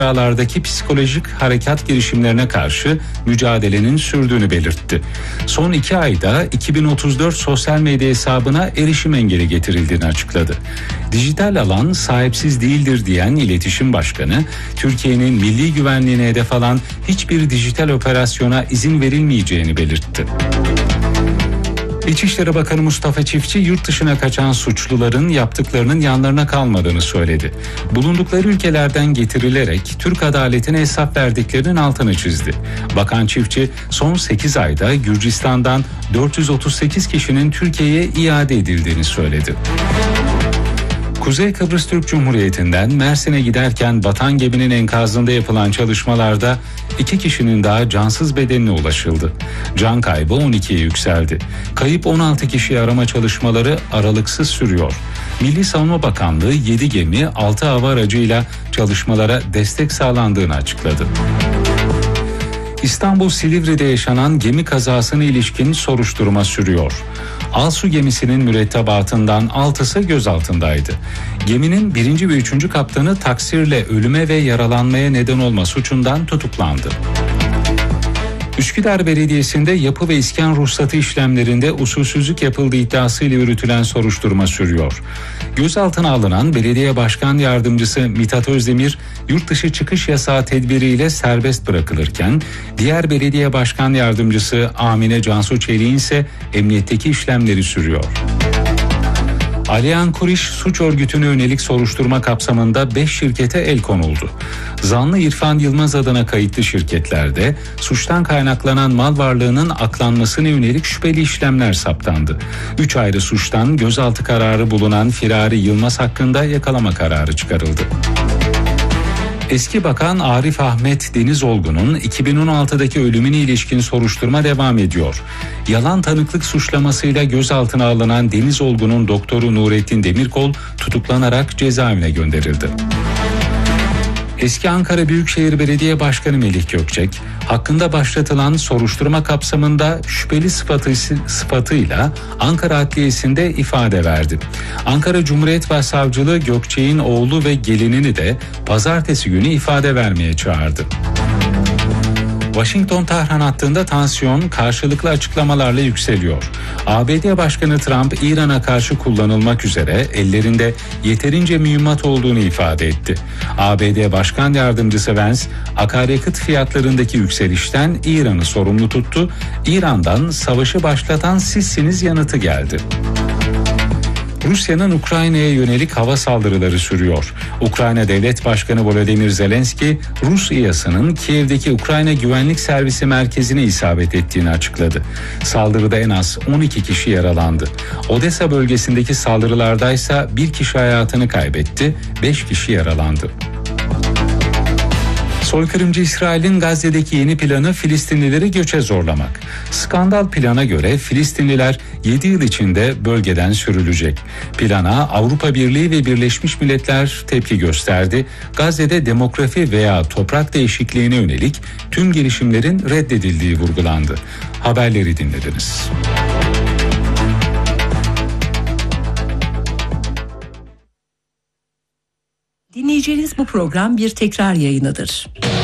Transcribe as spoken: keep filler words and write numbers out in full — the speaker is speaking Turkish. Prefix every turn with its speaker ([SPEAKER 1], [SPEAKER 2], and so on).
[SPEAKER 1] mecralardaki psikolojik harekat girişimlerine karşı mücadelenin sürdüğünü belirtti. Son iki ayda iki bin otuz dört sosyal medya hesabına erişim engeli getirildiğini açıkladı. Dijital alan sahipsiz değildir diyen İletişim Başkanı, Türkiye'nin milli güvenliğine hedef alan hiçbir dijital operasyona izin verilmeyeceğini belirtti. İçişleri Bakanı Mustafa Çiftçi, yurt dışına kaçan suçluların yaptıklarının yanlarına kalmadığını söyledi. Bulundukları ülkelerden getirilerek Türk adaletine hesap verdiklerinin altını çizdi. Bakan Çiftçi, son sekiz ayda Gürcistan'dan dört yüz otuz sekiz kişinin Türkiye'ye iade edildiğini söyledi. Kuzey Kıbrıs Türk Cumhuriyeti'nden Mersin'e giderken batan geminin enkazında yapılan çalışmalarda iki kişinin daha cansız bedenine ulaşıldı. Can kaybı on ikiye yükseldi. Kayıp on altı kişi arama çalışmaları aralıksız sürüyor. Milli Savunma Bakanlığı yedi gemi altı hava aracıyla çalışmalara destek sağlandığını açıkladı. İstanbul Silivri'de yaşanan gemi kazasına ilişkin soruşturma sürüyor. Alsu gemisinin mürettebatından altısı gözaltındaydı. Geminin birinci ve üçüncü kaptanı taksirle ölüme ve yaralanmaya neden olma suçundan tutuklandı. Üsküdar Belediyesi'nde yapı ve iskan ruhsatı işlemlerinde usulsüzlük yapıldığı iddiasıyla yürütülen soruşturma sürüyor. Gözaltına alınan Belediye Başkan Yardımcısı Mithat Özdemir, yurt dışı çıkış yasağı tedbiriyle serbest bırakılırken, diğer Belediye Başkan Yardımcısı Amine Cansu Çelik'in ise emniyetteki işlemleri sürüyor. Aliyan Kuriş suç örgütüne yönelik soruşturma kapsamında beş şirkete el konuldu. Zanlı İrfan Yılmaz adına kayıtlı şirketlerde suçtan kaynaklanan mal varlığının aklanmasına yönelik şüpheli işlemler saptandı. üç ayrı suçtan gözaltı kararı bulunan Firari Yılmaz hakkında yakalama kararı çıkarıldı. Eski Bakan Arif Ahmet Deniz Olgun'un iki bin on altıdaki ölümüne ilişkin soruşturma devam ediyor. Yalan tanıklık suçlamasıyla gözaltına alınan Deniz Olgun'un doktoru Nurettin Demirkol tutuklanarak cezaevine gönderildi. Eski Ankara Büyükşehir Belediye Başkanı Melih Gökçek, hakkında başlatılan soruşturma kapsamında şüpheli sıfatı, sıfatıyla Ankara Adliyesi'nde ifade verdi. Ankara Cumhuriyet Başsavcılığı Gökçek'in oğlu ve gelinini de pazartesi günü ifade vermeye çağırdı. Washington-Tahran hattında tansiyon karşılıklı açıklamalarla yükseliyor. A B D Başkanı Trump, İran'a karşı kullanılmak üzere ellerinde yeterince mühimmat olduğunu ifade etti. A B D Başkan Yardımcısı Vance, akaryakıt fiyatlarındaki yükselişten İran'ı sorumlu tuttu. İran'dan savaşı başlatan sizsiniz yanıtı geldi. Rusya'nın Ukrayna'ya yönelik hava saldırıları sürüyor. Ukrayna Devlet Başkanı Volodymyr Zelenski, Rus İHA'sının Kiev'deki Ukrayna Güvenlik Servisi merkezine isabet ettiğini açıkladı. Saldırıda en az on iki kişi yaralandı. Odessa bölgesindeki saldırılardaysa bir kişi hayatını kaybetti, beş kişi yaralandı. Soykırımcı İsrail'in Gazze'deki yeni planı Filistinlileri göçe zorlamak. Skandal plana göre Filistinliler yedi yıl içinde bölgeden sürülecek. Plana Avrupa Birliği ve Birleşmiş Milletler tepki gösterdi. Gazze'de demografi veya toprak değişikliğine yönelik tüm girişimlerin reddedildiği vurgulandı. Haberleri dinlediniz.
[SPEAKER 2] Dinleyeceğiniz bu program bir tekrar yayınıdır.